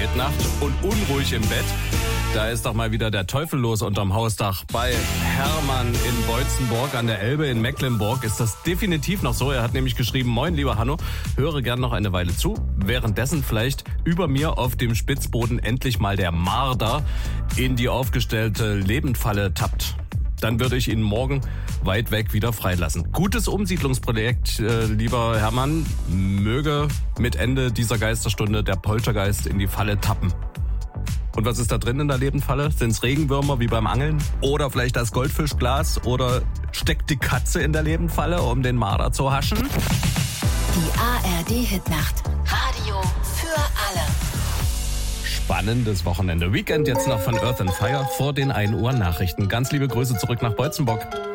Hitnacht und unruhig im Bett. Da ist doch mal wieder der Teufel los unterm Hausdach. Bei Hermann in Beutzenburg an der Elbe in Mecklenburg ist das definitiv noch so. Er hat nämlich geschrieben: Moin, lieber Hanno, höre gern noch eine Weile zu. Währenddessen vielleicht über mir auf dem Spitzboden endlich mal der Marder in die aufgestellte Lebendfalle tappt. Dann würde ich ihn morgen weit weg wieder freilassen. Gutes Umsiedlungsprojekt, lieber Hermann. Möge mit Ende dieser Geisterstunde der Poltergeist in die Falle tappen. Und was ist da drin in der Lebendfalle? Sind es Regenwürmer wie beim Angeln? Oder vielleicht das Goldfischglas? Oder steckt die Katze in der Lebendfalle, um den Marder zu haschen? Die ARD-Hitnacht. Radio für alle. Spannendes Wochenende. Weekend jetzt noch von Earth and Fire vor den 1 Uhr Nachrichten. Ganz liebe Grüße zurück nach Beutzenburg.